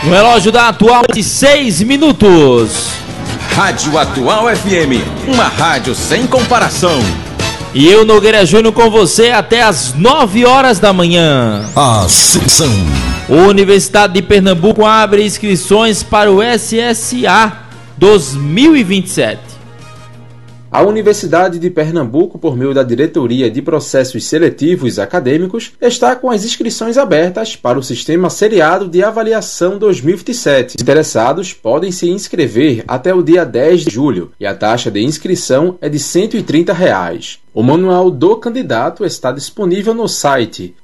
No relógio da Atual de 6 minutos. Rádio Atual FM, uma rádio sem comparação. E eu, Nogueira Júnior, com você até as 9 horas da manhã. Ascensão. Universidade de Pernambuco abre inscrições para o SSA 2027. A Universidade de Pernambuco, por meio da Diretoria de Processos Seletivos Acadêmicos, está com as inscrições abertas para o Sistema Seriado de Avaliação 2027. Os interessados podem se inscrever até o dia 10 de julho e a taxa de inscrição é de R$ 130. O manual do candidato está disponível no site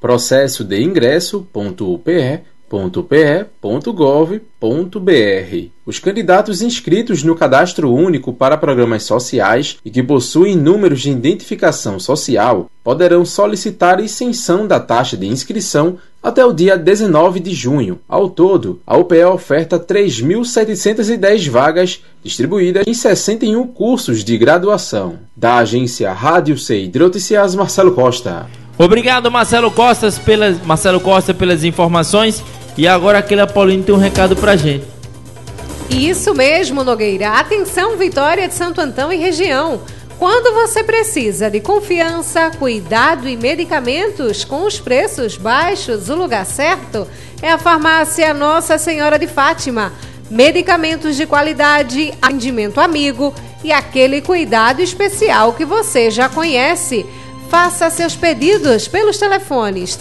processodeingresso.upe.gov.br. Os candidatos inscritos no Cadastro Único para Programas Sociais e que possuem números de identificação social poderão solicitar isenção da taxa de inscrição até o dia 19 de junho. Ao todo, a UPE oferta 3.710 vagas distribuídas em 61 cursos de graduação. Da agência Rádio C Hidroticias, Marcelo Costa. Obrigado, Marcelo Costa, pelas informações. E agora aquele Apolino tem um recado pra gente. Isso mesmo, Nogueira. Atenção, Vitória de Santo Antão e região. Quando você precisa de confiança, cuidado e medicamentos com os preços baixos, o lugar certo é a farmácia Nossa Senhora de Fátima. Medicamentos de qualidade, atendimento amigo e aquele cuidado especial que você já conhece. Faça seus pedidos pelos telefones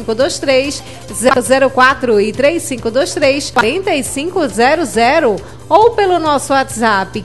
3523-004 e 3523-4500 ou pelo nosso WhatsApp